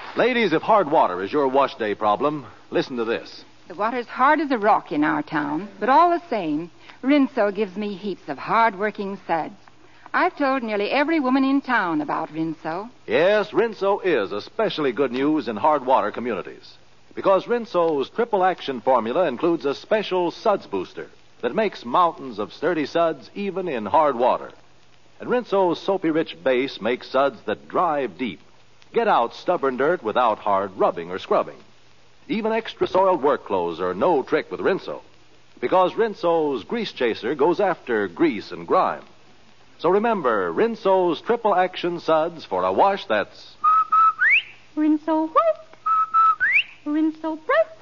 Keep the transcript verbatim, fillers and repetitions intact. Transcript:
Ladies, if hard water is your wash day problem, listen to this. The water's hard as a rock in our town, but all the same, Rinso gives me heaps of hard-working suds. I've told nearly every woman in town about Rinso. Yes, Rinso is especially good news in hard water communities. Because Rinso's triple action formula includes a special suds booster that makes mountains of sturdy suds even in hard water. And Rinso's soapy-rich base makes suds that drive deep, get out stubborn dirt without hard rubbing or scrubbing. Even extra soiled work clothes are no trick with Rinso, because Rinso's grease chaser goes after grease and grime. So remember, Rinso's triple action suds for a wash that's Rinso white, Rinso bright.